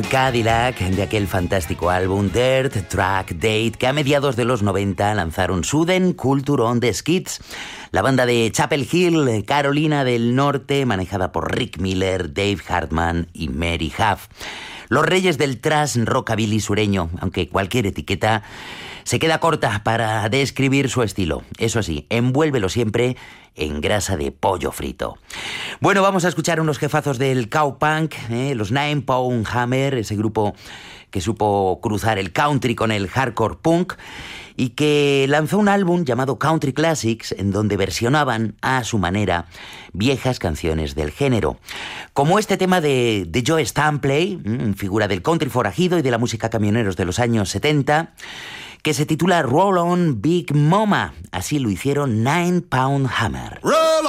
Cadillac, de aquel fantástico álbum Dirt Track Date, que a mediados de los 90 lanzaron Sudden Culture on the Skids, la banda de Chapel Hill, Carolina del Norte, manejada por Rick Miller, Dave Hartman y Mary Huff. Los reyes del thrash rockabilly sureño, aunque cualquier etiqueta se queda corta para describir su estilo. Eso sí, envuélvelo siempre en grasa de pollo frito. Bueno, vamos a escuchar unos jefazos del cowpunk, los Nine Pound Hammer, ese grupo que supo cruzar el country con el hardcore punk y que lanzó un álbum llamado Country Classics, en donde versionaban a su manera viejas canciones del género, como este tema de Joe Stampley, figura del country forajido y de la música camioneros de los años 70, que se titula Roll On Big Mama. Así lo hicieron Nine Pound Hammer.